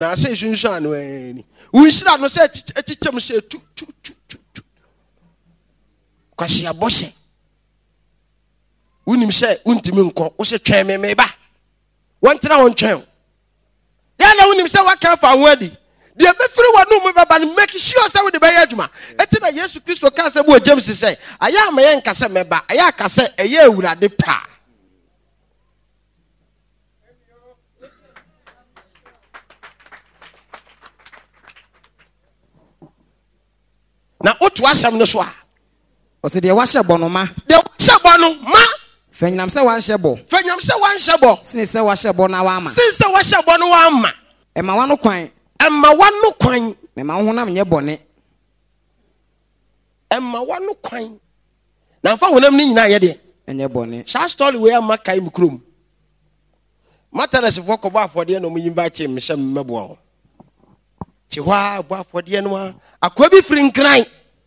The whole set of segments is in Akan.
na say shunshun no ani unshira no say etichem say tu kwasi abose unim say untimi nko wo say twen me ba wontra wontwen ya na unim say waka fa anwadi de be free wonu mu baba no make sure say we de be adwuma eti na Yesu Kristo ka say bo James say aya ma ye nka say meba aya ka say eye awurade pa na otu asam no so a o se de wa hyebo no ma fanyam se wan hyebo sine se wa hyebo na wa ama e ma wano kwan me ma ho na me nye bone e ma wano kwan na fa wonam ni nyina ye de enye bone sha story we am kai mukrom matarese fo ko ba afode no mu yimba che me hye mmebo ho che hwa bo afode no akwa bi firi nkran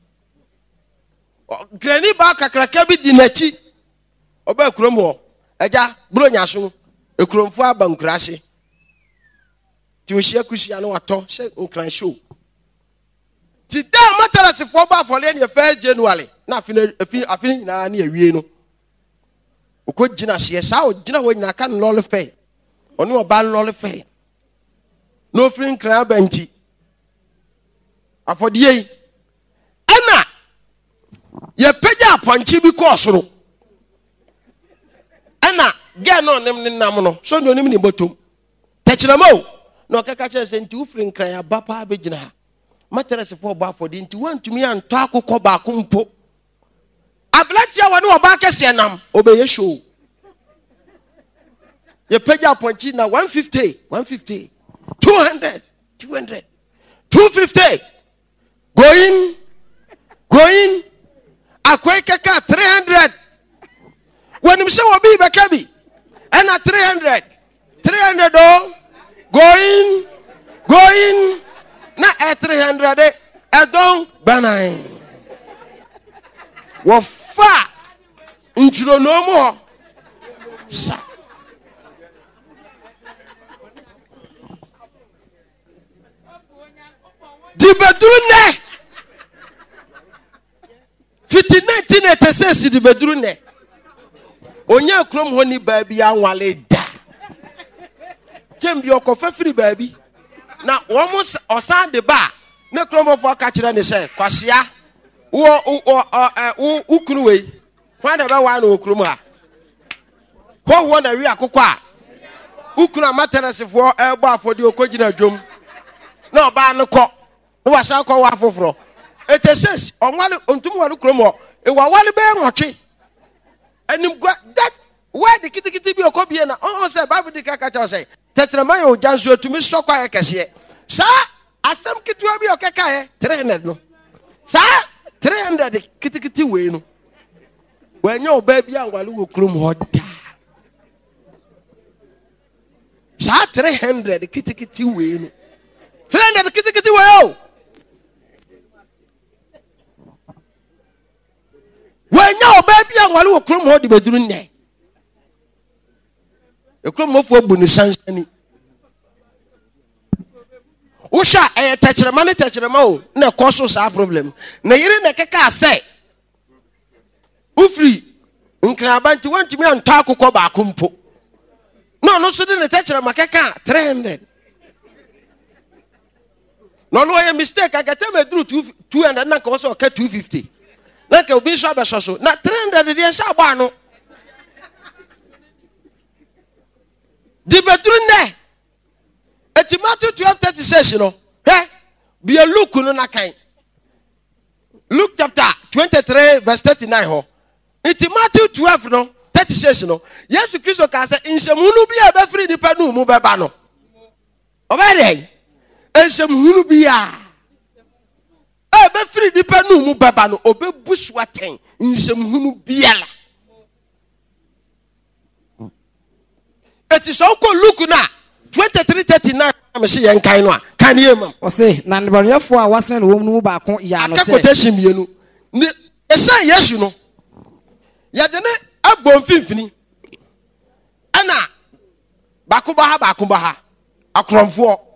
grani ba kakraka bi di nachi oba kurom ho eja bronya so ekuromfo abankurase ti ohia kusia no wato se nkran show ti da matarase fo ba afode ne 1 January na afi na ne awie no okọ gina hye sa o gina wo nyina ka no lefe ono oba no lefe no firi nkran banti afode yi ana ye peja aponchi bi ko soro ana ge no nem nam no so no nim ni botom techiramo no kaka che se nti ufiri nkran ya bapa be gina ha materese fo ba afode nti wantumi anto akokọ ba kompo ablatia wani oba kese nam obeye show ye peja aponchi na 150 200 250 going akwai kaka 300 when say obi be kabi and 300 oh going na 300 don banai wo fa njuro no mo sa di beduru ne fiti 1986 di beduru ne onya krom ho ni baabi anwale da tembi okofa firi baabi na wo mo osan de ba ne krom fo ka kire ne se kwasia wo ukuru we kwa da ba wa na okuru mu ha ho na wi akokọ a ukuru amaterese fo ebo afode okogina dwom na oba ne kọ no wa sa kọ wa foforo 86 onwale ontum wa ukuru mu e wa wale be nwotwe anim gwa that where the kitikiti bi okobie na on say bible di kaka cha say tetrema yo jansu atumi sokwa ye kese sa asem kitwa bi okaka ye 300 no sa 300 kitikiti we no wanya oba bi anwale wo krom hoda sa 300 kitikiti we no 300 kitikiti we o wanya oba bi anwale wo krom hoda beduru nne ekrom mofo bunu sansani usha techirema o na koso sa problem na yire na keka ase ufri nkrabanti wantimi anto akokọ ba akompo no so de na techirema keka 300 no ye mistake agata medru 200 na ko so ka 250 na ka obi so abesoso na 300 de sa gba no di bedru ne eti Matthew 12:36 no be a look no na kan Luke chapter 23 verse 39 ho eti Matthew 12 no 36 no Yesu Kristo ka say insemhunu bi a be free di pa no mu be ba no obere insemhunu bi a be free di pa no mu be ba no obebusu aten insemhunu bi ala eti so ko Luke na 23:39 am se yen kan no a kan ye mam o se na nbariyafo a wasen no mu ba ko ya no se akotation mienu ni esa Yesu no ya de ne abon finfini ana ba ko ba ha akromfo